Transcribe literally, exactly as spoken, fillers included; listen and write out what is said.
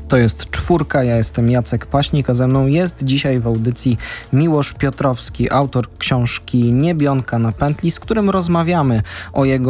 To jest Czwórka, ja jestem Jacek Paśnik, a ze mną jest dzisiaj w audycji Miłosz Piotrowski, autor książki Niebionka na pętli, z którym rozmawiamy o jego